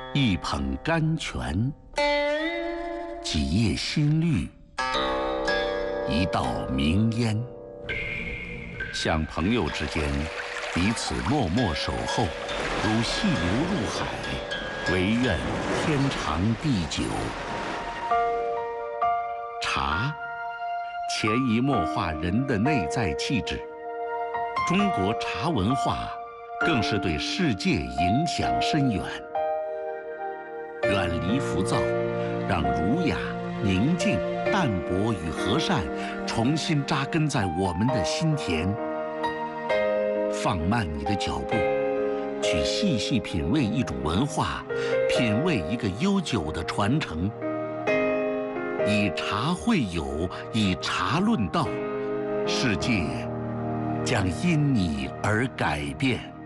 一捧甘泉，几叶新绿，一道明烟。像朋友之间，彼此默默守候，如细流入海，唯愿天长地久。茶，潜移默化人的内在气质。中国茶文化，更是对世界影响深远。远离浮躁，让儒雅、宁静、淡泊与和善重新扎根在我们的心田。放慢你的脚步，去细细品味一种文化，品味一个悠久的传承。以茶会友，以茶论道，世界将因你而改变。